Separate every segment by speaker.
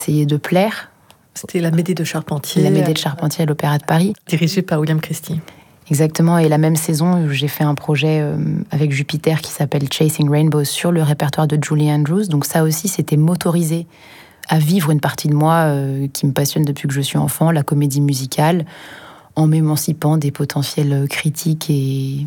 Speaker 1: Essayer de plaire.
Speaker 2: C'était la Médée de Charpentier.
Speaker 1: La Médée de Charpentier à l'Opéra de Paris.
Speaker 2: Dirigée par William Christie.
Speaker 1: Exactement, et la même saison, j'ai fait un projet avec Jupiter qui s'appelle Chasing Rainbows sur le répertoire de Julie Andrews. Donc ça aussi, c'était m'autoriser à vivre une partie de moi qui me passionne depuis que je suis enfant, la comédie musicale, en m'émancipant des potentiels critiques et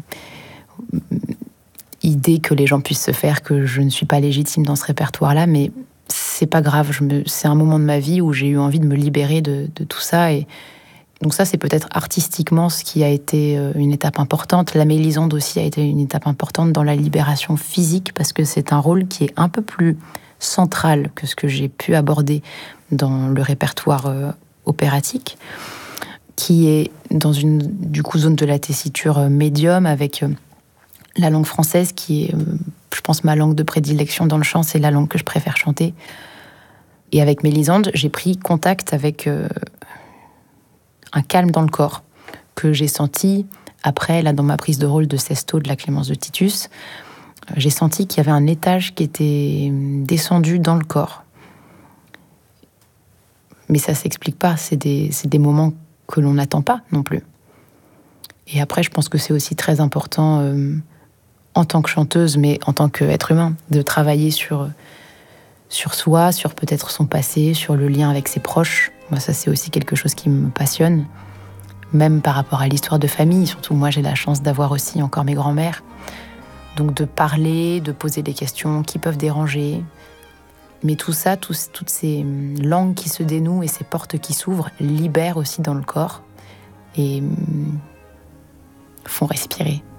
Speaker 1: idées que les gens puissent se faire, que je ne suis pas légitime dans ce répertoire-là, mais c'est pas grave. C'est un moment de ma vie où j'ai eu envie de me libérer de tout ça. Et donc ça, c'est peut-être artistiquement ce qui a été une étape importante. La Mélisande aussi a été une étape importante dans la libération physique, parce que c'est un rôle qui est un peu plus central que ce que j'ai pu aborder dans le répertoire opératique, qui est dans une zone de la tessiture médium, avec la langue française qui est, je pense, ma langue de prédilection dans le chant. C'est la langue que je préfère chanter. Et avec Mélisande, j'ai pris contact avec un calme dans le corps que j'ai senti après, là, dans ma prise de rôle de Sesto de la Clémence de Titus. J'ai senti qu'il y avait un étage qui était descendu dans le corps. Mais ça s'explique pas, c'est des moments que l'on n'attend pas non plus. Et après, je pense que c'est aussi très important, en tant que chanteuse, mais en tant qu'être humain, de travailler sur soi, sur peut-être son passé, sur le lien avec ses proches. Moi, ça, c'est aussi quelque chose qui me passionne, même par rapport à l'histoire de famille. Surtout, moi, j'ai la chance d'avoir aussi encore mes grands-mères. Donc, de parler, de poser des questions qui peuvent déranger. Mais tout ça, toutes ces langues qui se dénouent et ces portes qui s'ouvrent, libèrent aussi dans le corps et font respirer.